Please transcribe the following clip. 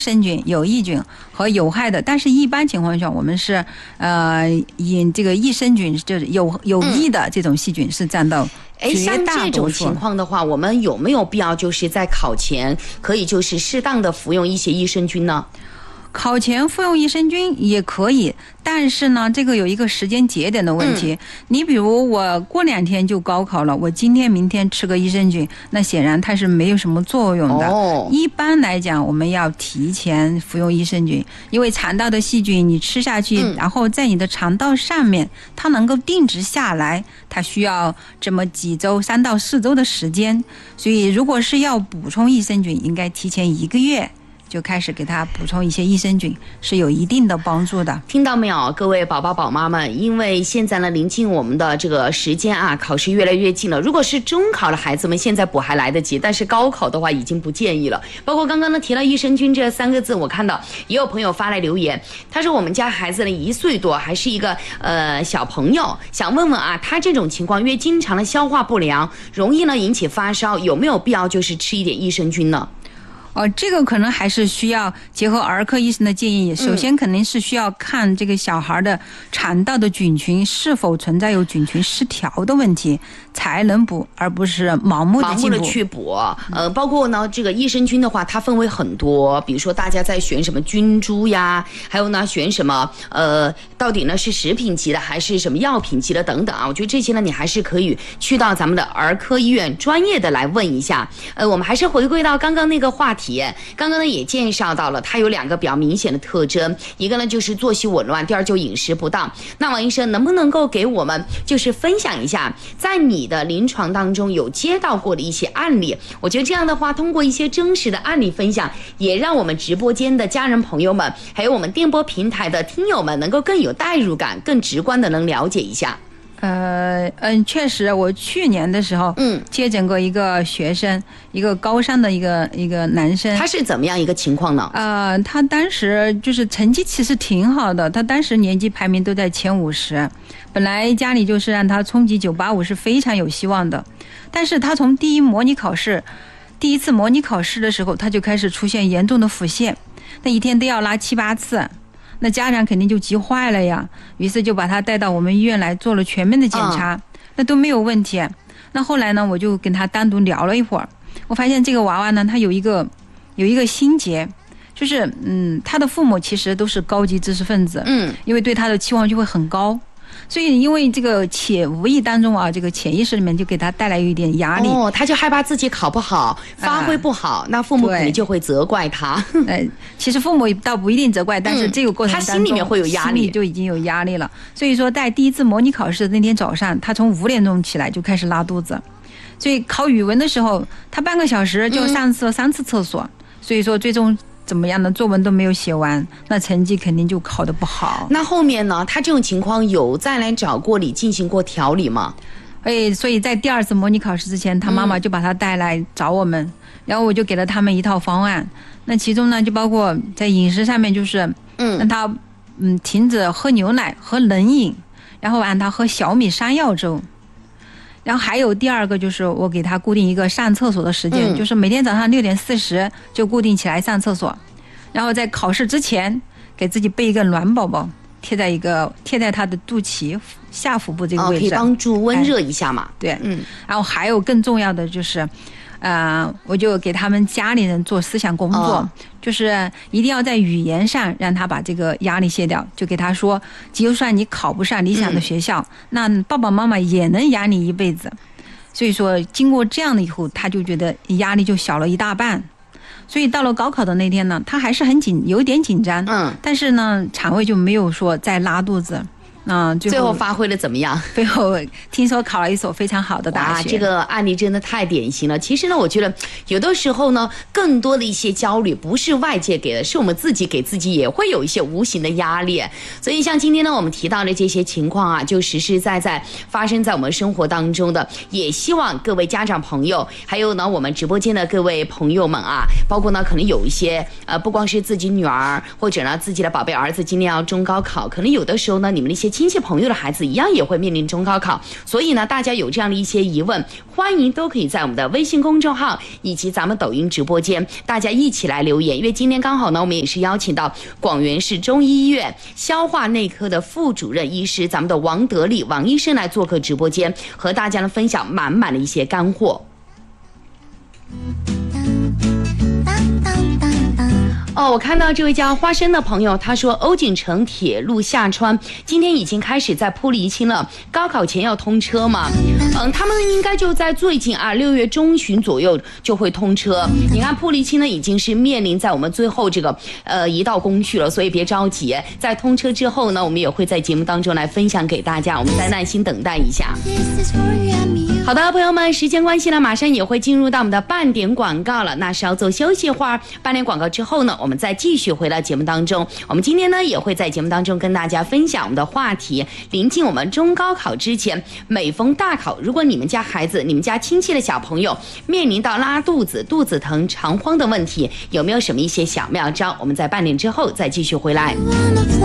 生菌、有益菌和有害的，但是一般情况下，我们是以这个益生菌，就是有益的这种细菌是占到绝大多数。 像这种情况的话，我们有没有必要就是在考前可以就是适当的服用一些益生菌呢？ 考前服用益生菌也可以，但是呢，这个有一个时间节点的问题。你比如我过2天就高考了，我今天明天吃个益生菌，那显然它是没有什么作用的。一般来讲，我们要提前服用益生菌，因为肠道的细菌你吃下去，然后在你的肠道上面，它能够定植下来，它需要这么几周，3到4周的时间。所以，如果是要补充益生菌，应该提前1个月。就开始给他补充一些益生菌，是有一定的帮助的。 听到没有，各位宝宝宝妈们？因为现在呢，临近我们的这个时间啊，考试越来越近了。如果是中考的孩子们，现在补还来得及，但是高考的话已经不建议了。包括刚刚呢提到益生菌这3个字，我看到也有朋友发来留言，他说我们家孩子呢1岁多，还是一个小朋友，想问问啊，他这种情况，因为经常的消化不良，容易呢引起发烧，有没有必要就是吃一点益生菌呢？ 这个可能还是需要结合儿科医生的建议。首先肯定是需要看这个小孩的肠道的菌群是否存在有菌群失调的问题，才能补，而不是盲目的去补。包括呢这个益生菌的话，它分为很多，比如说大家在选什么菌株呀，还有呢选什么到底呢是食品级的还是什么药品级的等等啊。我觉得这些呢你还是可以去到咱们的儿科医院专业的来问一下。我们还是回归到刚刚那个话题。刚刚呢也介绍到了，它有2个比较明显的特征，一个呢就是作息紊乱，第二就饮食不当。那王医生能不能够给我们就是分享一下，在你的临床当中有接到过的一些案例？我觉得这样的话，通过一些真实的案例分享，也让我们直播间的家人朋友们，还有我们电波平台的听友们，能够更有代入感，更直观的能了解一下。 确实，我去年的时候，接诊过一个学生，一个高三的一个男生。 他是怎么样一个情况呢？ 他当时就是成绩其实挺好的，他当时年级排名都在前50，本来家里就是让他冲击985是非常有希望的，但是他从第一次模拟考试的时候，他就开始出现严重的腹泻，那一天都要拉7、8次。那家长肯定就急坏了呀，于是就把他带到我们医院来做了全面的检查，那都没有问题。那后来呢，我就跟他单独聊了一会儿，我发现这个娃娃呢，他有一个心结，就是他的父母其实都是高级知识分子，因为对他的期望就会很高。所以因为这个无意当中啊，这个潜意识里面就给他带来有一点压力。 他就害怕自己考不好，发挥不好，那父母肯定就会责怪他。 其实父母倒不一定责怪，但是这个过程当中， 他心里面会有压力， 心里就已经有压力了。所以说，在第一次模拟考试的那天早上，他从5点钟起来就开始拉肚子，所以考语文的时候，他半个小时就上了3次厕所。所以说，最终怎么样的作文都没有写完，那成绩肯定就考得不好。 那后面呢？他这种情况有再来找过你进行过调理吗？ 所以在第2次模拟考试之前，他妈妈就把他带来找我们，然后我就给了他们一套方案。那其中呢，就包括在饮食上面，就是让他停止喝牛奶、喝冷饮，然后让他喝小米山药粥。然后还有第2个就是我给他固定一个上厕所的时间，就是每天早上6点40就固定起来上厕所，然后在考试之前给自己备一个暖宝宝，贴在他的肚脐下腹部这个位置， 可以帮助温热一下嘛。 对，然后还有更重要的就是，我就给他们家里人做思想工作，就是一定要在语言上让他把这个压力卸掉，就给他说，就算你考不上理想的学校，那爸爸妈妈也能养你一辈子。所以说，经过这样的以后，他就觉得压力就小了一大半。所以到了高考的那天呢，他还是有点紧张，但是呢，肠胃就没有说再拉肚子。 最后发挥的怎么样？ 最后听说考了一所非常好的大学。 这个案例真的太典型了。其实呢，我觉得有的时候呢，更多的一些焦虑不是外界给的，是我们自己给自己也会有一些无形的压力。所以像今天呢，我们提到的这些情况啊，就实实在在发生在我们生活当中的。也希望各位家长朋友，还有呢我们直播间的各位朋友们啊，包括呢可能有一些不光是自己女儿或者呢自己的宝贝儿子今年要中高考，可能有的时候呢你们的一些亲戚朋友的孩子一样也会面临中高考，所以呢，大家有这样的一些疑问，欢迎都可以在我们的微信公众号以及咱们抖音直播间，大家一起来留言。因为今天刚好呢，我们也是邀请到广元市中医院消化内科的副主任医师，咱们的王德利王医生来做客直播间，和大家呢分享满满的一些干货。我看到这位叫花生的朋友，他说欧锦城铁路下川今天已经开始在铺沥青了，高考前要通车嘛？他们应该就在最近6月中旬左右就会通车。你看铺沥青呢，已经是面临在我们最后这个一道工序了，所以别着急，在通车之后呢，我们也会在节目当中来分享给大家，我们再耐心等待一下。好的，朋友们，时间关系呢，马上也会进入到我们的半点广告了，那稍作休息一会儿，半点广告之后呢，我们再继续回到节目当中。我们今天呢，也会在节目当中跟大家分享我们的话题，临近我们中高考之前，每逢大考，如果你们家孩子、你们家亲戚的小朋友面临到拉肚子、肚子疼、肠慌的问题，有没有什么一些小妙招？我们在半点之后再继续回来。